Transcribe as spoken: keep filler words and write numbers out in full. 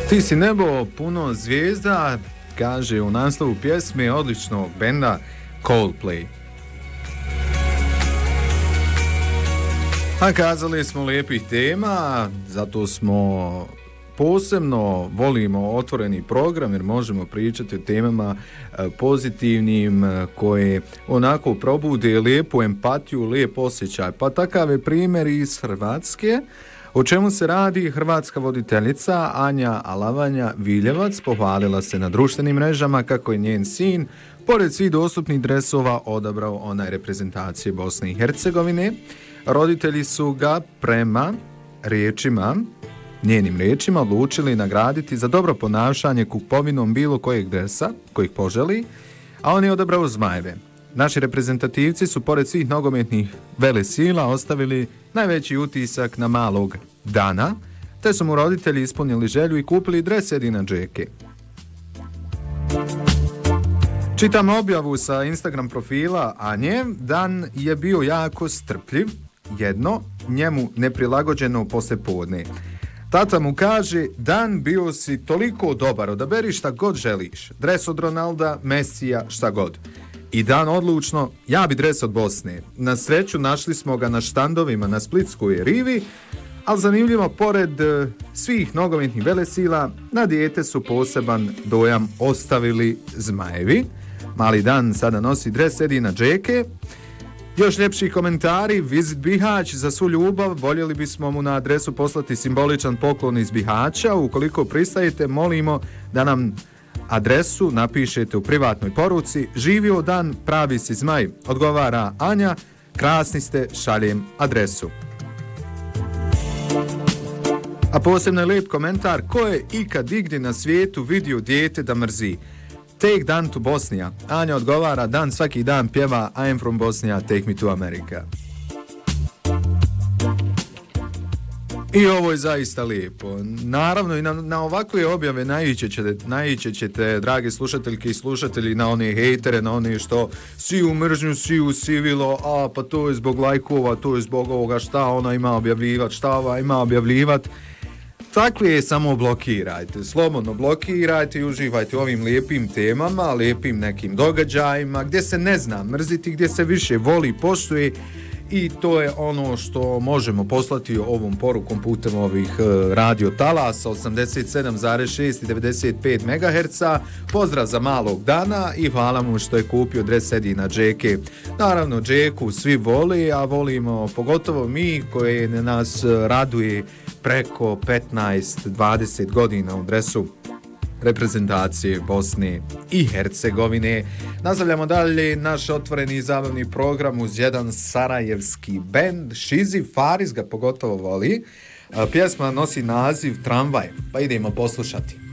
Ti si nebo puno zvijezda, kaže u naslovu pjesme odličnog benda Coldplay. A kazali smo lijepih tema, zato smo posebno volimo otvoreni program jer možemo pričati o temama pozitivnim koje onako probude lijepu empatiju, lijep osjećaj. Pa takav je primjer iz Hrvatske. O čemu se radi? Hrvatska voditeljica Anja Alavanja Viljevac pohvalila se na društvenim mrežama kako je njen sin pored svih dostupnih dresova odabrao onaj reprezentacije Bosne i Hercegovine. Roditelji su ga prema riječima, njenim riječima, odlučili nagraditi za dobro ponašanje kupovinom bilo kojeg dresa kojih poželi, a on je odabrao zmajeve. Naši reprezentativci su pored svih nogometnih velesila ostavili najveći utisak na malog Dana, te su mu roditelji ispunili želju i kupili dres Edina Džeke. Čitam objavu sa Instagram profila Anje. Dan je bio jako strpljiv, jedno njemu neprilagođeno poslijepodne. Tata mu kaže: Dan, bio si toliko dobar, odaberi šta god želiš, dres od Ronalda, Mesija, šta god. I Dan odlučno: ja bi dres od Bosne. Na sreću našli smo ga na štandovima na Splitskoj rivi, ali zanimljivo, pored uh, svih nogometnih velesila, na dijete su poseban dojam ostavili zmajevi. Mali Dan sada nosi dres Edina Džeke. Još ljepši komentari: Visit Bihać, za svu ljubav, voljeli bismo mu na adresu poslati simboličan poklon iz Bihaća. Ukoliko pristajete, molimo da nam adresu napišete u privatnoj poruci. Živio Dan, pravi si zmaj, odgovara Anja, krasni ste, šaljem adresu. A posebno je lijep komentar: ko je ikad igdje na svijetu vidio dijete da mrzi? Take Dan to Bosnia. Anja odgovara: Dan svaki dan pjeva I am from Bosnia, take me to America. I ovo je zaista lijepo. Naravno i na, na ovakve objave naići ćete, naići ćete, drage slušateljke i slušatelji, na one hejtere, na one što svi u mržnju, svi u sivilo, a pa to je zbog lajkova, to je zbog ovoga, šta ona ima objavljivat, šta ova ima objavljivat. Takve je samo blokirajte, slobodno blokirajte i uživajte u ovim lijepim temama, lijepim nekim događajima, gdje se ne zna mrziti, gdje se više voli, poštuje. I to je ono što možemo poslati ovom porukom putem ovih radio talasa osamdeset sedam zarez šest i devedeset pet megaherca. Pozdrav za malog Dana i hvala mu što je kupio dres Edina Džeke. Naravno, Džeku svi voli, a volimo pogotovo mi koji nas raduje preko petnaest dvadeset godina u dresu reprezentacije Bosne i Hercegovine. Nastavljamo dalje naš otvoreni i zabavni program uz jedan sarajevski bend. Šizi Faris ga pogotovo voli. Pjesma nosi naziv Tramvaj, pa idemo poslušati.